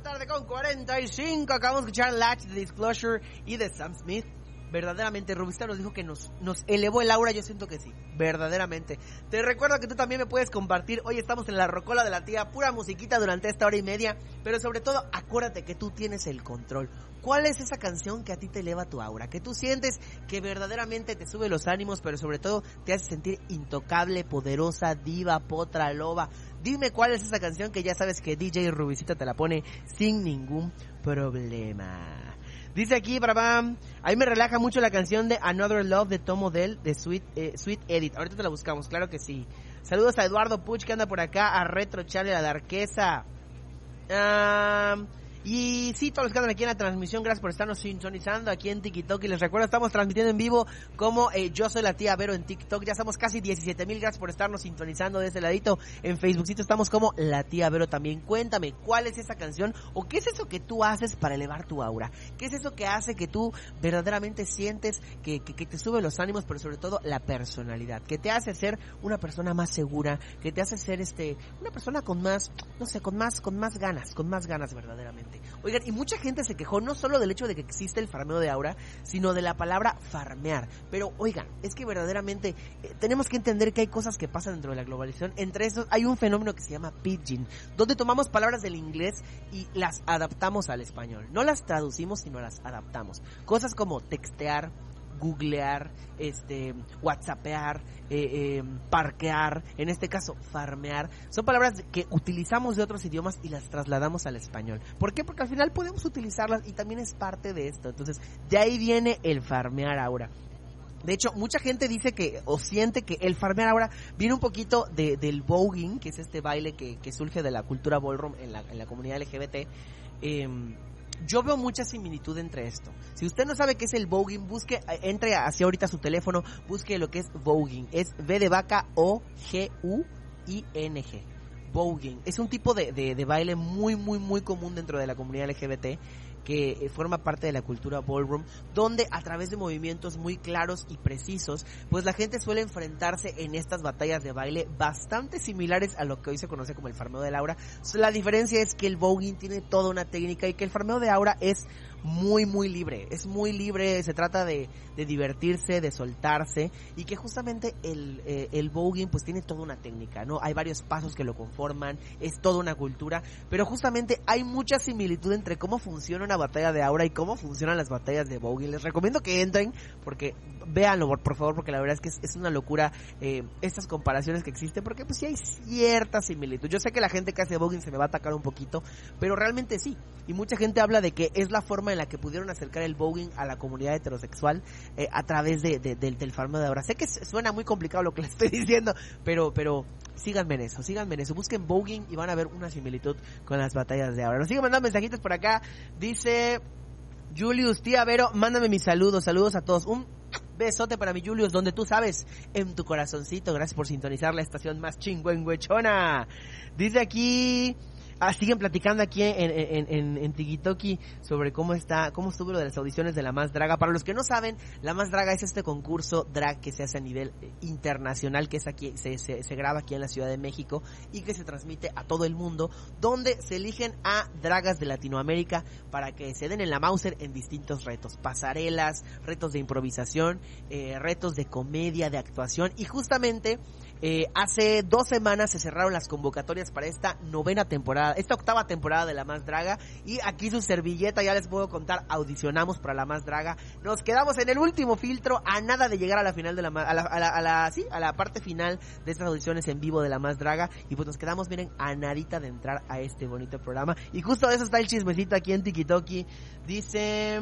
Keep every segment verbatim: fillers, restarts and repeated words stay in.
tarde con cuarenta y cinco. Acabamos de escuchar Latch de Disclosure y de Sam Smith. Verdaderamente, Rubista nos dijo que nos, nos elevó el aura. Yo siento que sí, verdaderamente. Te recuerdo que tú también me puedes compartir. Hoy estamos en la rocola de la tía, pura musiquita durante esta hora y media. Pero sobre todo, acuérdate que tú tienes el control. ¿Cuál es esa canción que a ti te eleva tu aura? Que tú sientes que verdaderamente te sube los ánimos, pero sobre todo te hace sentir intocable, poderosa, diva, potra, loba. Dime cuál es esa canción que ya sabes que D J Rubicita te la pone sin ningún problema. Dice aquí, brabam, ahí me relaja mucho la canción de Another Love de Tom Odell de Sweet, eh, Sweet Edit. Ahorita te la buscamos, claro que sí. Saludos a Eduardo Puch que anda por acá, a Retro Charlie, a la Darquesa. Um, y sí, todos los que andan aquí en la transmisión, gracias por estarnos sintonizando aquí en TikTok. Y les recuerdo, estamos transmitiendo en vivo como eh, Yo Soy la Tía Vero en TikTok. Ya somos casi diecisiete mil, gracias por estarnos sintonizando de ese ladito. En Facebookcito estamos como La Tía Vero también. Cuéntame, ¿cuál es esa canción? ¿O qué es eso que tú haces para elevar tu aura? ¿Qué es eso que hace que tú verdaderamente sientes que, que, que te sube los ánimos, pero sobre todo la personalidad? Que te hace ser una persona más segura, que te hace ser este una persona con más, no sé, con más, con más ganas, con más ganas verdaderamente. Oigan, y mucha gente se quejó no solo del hecho de que existe el farmeo de aura, sino de la palabra farmear. Pero oigan, es que verdaderamente eh, tenemos que entender que hay cosas que pasan dentro de la globalización. Entre esos hay un fenómeno que se llama pidgin, donde tomamos palabras del inglés y las adaptamos al español. No las traducimos, sino las adaptamos. Cosas como textear, googlear, este, whatsappear, eh, eh, parquear, en este caso farmear, son palabras que utilizamos de otros idiomas y las trasladamos al español. ¿Por qué? Porque al final podemos utilizarlas y también es parte de esto. Entonces, de ahí viene el farmear ahora. De hecho, mucha gente dice que, o siente que el farmear ahora viene un poquito de, del voguing, que es este baile que, que surge de la cultura ballroom en la, en la comunidad L G B T. Eh, Yo veo mucha similitud entre esto. Si usted no sabe qué es el voguing, busque, entre hacia ahorita su teléfono, busque lo que es voguing. Es V de vaca, O, G, U, I, N, G. Voguing. Es un tipo de, de, de baile muy, muy, muy común dentro de la comunidad L G B T, que forma parte de la cultura ballroom, donde a través de movimientos muy claros y precisos, pues la gente suele enfrentarse en estas batallas de baile bastante similares a lo que hoy se conoce como el farmeo de aura. La diferencia es que el voguing tiene toda una técnica y que el farmeo de aura es muy muy libre, es muy libre, se trata de, de divertirse, de soltarse, y que justamente el, eh, el voguing pues tiene toda una técnica, ¿no? Hay varios pasos que lo conforman, es toda una cultura, pero justamente hay mucha similitud entre cómo funciona una batalla de aura y cómo funcionan las batallas de voguing. Les recomiendo que entren, porque véanlo por favor, porque la verdad es que es, es una locura eh, estas comparaciones que existen, porque pues sí hay cierta similitud. Yo sé que la gente que hace voguing se me va a atacar un poquito, pero realmente sí, y mucha gente habla de que es la forma en la que pudieron acercar el voguing a la comunidad heterosexual eh, a través de, de, de, del farmeo de aura. Sé que suena muy complicado lo que les estoy diciendo, pero pero síganme en eso, síganme en eso, busquen voguing y van a ver una similitud con las batallas de aura. Nos siguen mandando mensajitos por acá, dice Julius, tía Vero, mándame mis saludos, saludos a todos, un besote para mi Julius, donde tú sabes, en tu corazoncito. Gracias por sintonizar la estación más chingüengüechona. Dice aquí, ah, siguen platicando aquí en, en, en, en Tikitoki sobre cómo está, cómo estuvo lo de las audiciones de La Más Draga. Para los que no saben, La Más Draga es este concurso drag que se hace a nivel internacional, que es aquí, se, se, se graba aquí en la Ciudad de México y que se transmite a todo el mundo, donde se eligen a dragas de Latinoamérica para que se den en la Mauser en distintos retos, pasarelas, retos de improvisación, eh, retos de comedia, de actuación, y justamente Eh, hace dos semanas se cerraron las convocatorias para esta novena temporada, esta octava temporada de La Más Draga, y aquí su servilleta, ya les puedo contar, audicionamos para La Más Draga, nos quedamos en el último filtro, a nada de llegar a la final de la, a la, a la, a la sí, a la parte final de estas audiciones en vivo de La Más Draga, y pues nos quedamos, miren, a nadita de entrar a este bonito programa, y justo de eso está el chismecito aquí en Tikitoki. Dice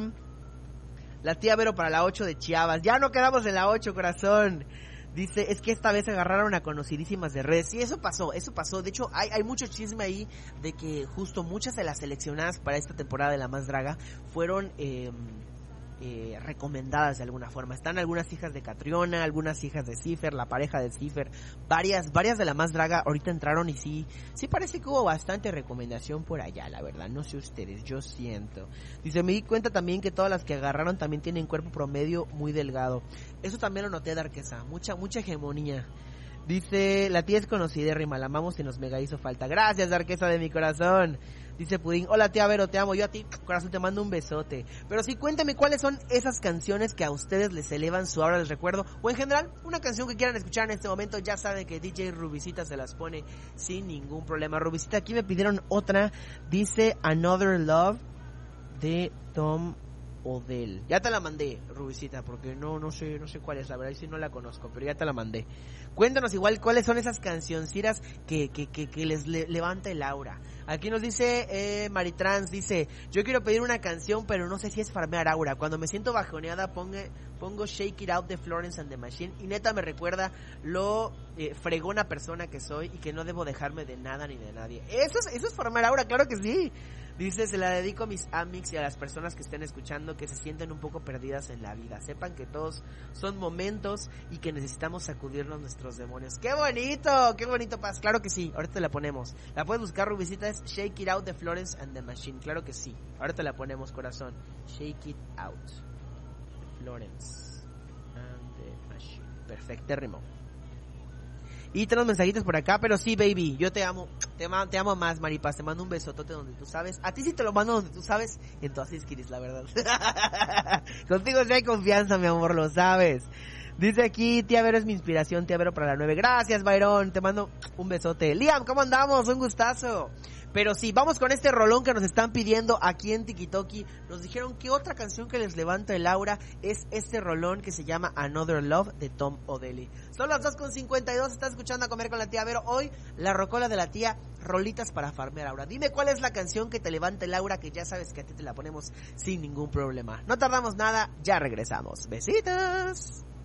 la tía Vero para la ocho de Chiapas, ya no quedamos en la ocho, corazón. Dice, es que esta vez agarraron a conocidísimas de redes. Sí, eso pasó, eso pasó. De hecho, hay, hay mucho chisme ahí de que justo muchas de las seleccionadas para esta temporada de La Más Draga fueron eh, eh, recomendadas de alguna forma. Están algunas hijas de Catriona, algunas hijas de Cipher, la pareja de Cipher. Varias, varias de La Más Draga ahorita entraron y sí, sí parece que hubo bastante recomendación por allá, la verdad. No sé ustedes, yo siento. Dice, me di cuenta también que todas las que agarraron también tienen cuerpo promedio muy delgado. Eso también lo noté, Darquesa, mucha, mucha hegemonía. Dice, la tía es conocida, Rima, la amamos y nos mega hizo falta. Gracias, Darquesa de mi corazón. Dice Pudín, hola tía Vero, te amo, yo a ti, corazón, te mando un besote. Pero sí, cuéntame cuáles son esas canciones que a ustedes les elevan su aura, les recuerdo, o en general, una canción que quieran escuchar en este momento. Ya saben que D J Rubicita se las pone sin ningún problema. Rubicita, aquí me pidieron otra, dice Another Love de Tom Odell. Ya te la mandé, Rubicita, porque no no sé no sé cuál es, la verdad, si no la conozco, pero ya te la mandé. Cuéntanos igual cuáles son esas cancioncitas que, que, que, que les le, levanta el aura. Aquí nos dice eh, Maritrans, dice, yo quiero pedir una canción, pero no sé si es farmear aura. Cuando me siento bajoneada pongo, pongo Shake It Out de Florence and the Machine, y neta me recuerda lo eh, fregona persona que soy y que no debo dejarme de nada ni de nadie. Eso es, eso es farmear aura, claro que sí. Dice, se la dedico a mis amics y a las personas que estén escuchando que se sienten un poco perdidas en la vida. Sepan que todos son momentos y que necesitamos sacudirnos nuestros demonios. ¡Qué bonito! ¡Qué bonito, Paz! Claro que sí, ahorita te la ponemos. La puedes buscar, Rubicita, es Shake It Out de Florence and the Machine. Claro que sí, ahorita te la ponemos, corazón. Shake It Out, Florence and the Machine. Perfectérrimo. Y tenemos mensajitos por acá, pero sí, baby, yo te amo, te, ma- te amo más, Maripaz, te mando un besotote donde tú sabes. A ti sí te lo mando donde tú sabes, en tu Kiris, la verdad. Contigo sí hay confianza, mi amor, lo sabes. Dice aquí, tía Vero es mi inspiración, tía Vero para la nueve. Gracias, Byron, te mando un besote. Liam, ¿cómo andamos? Un gustazo. Pero sí, vamos con este rolón que nos están pidiendo aquí en TikToki. Nos dijeron que otra canción que les levanta el aura es este rolón que se llama Another Love de Tom Odell. Son las dos con cincuenta y dos, estás escuchando A Comer con la Tía Vero. Hoy, la rocola de la tía, rolitas para farmear aura. Dime cuál es la canción que te levanta el aura, que ya sabes que a ti te la ponemos sin ningún problema. No tardamos nada, ya regresamos. Besitos.